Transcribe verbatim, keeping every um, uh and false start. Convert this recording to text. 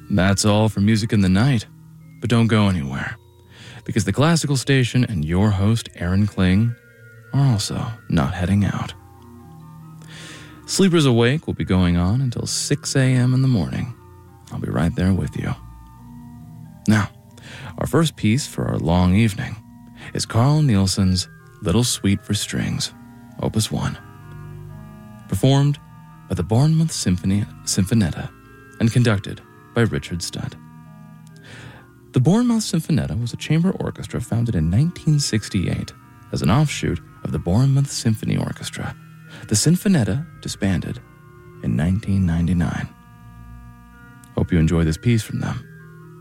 That's all for Music in the Night. But don't go anywhere, because the Classical Station and your host, Aaron Kling, are also not heading out. Sleepers Awake will be going on until six a.m. in the morning. I'll be right there with you. Now, our first piece for our long evening is Carl Nielsen's Little Suite for Strings, Opus one, performed by the Bournemouth Symphony Sinfonetta and conducted by Richard Studd. The Bournemouth Sinfonetta was a chamber orchestra founded in nineteen sixty-eight as an offshoot of the Bournemouth Symphony Orchestra. The Sinfonetta disbanded in nineteen ninety-nine. Hope you enjoy this piece from them.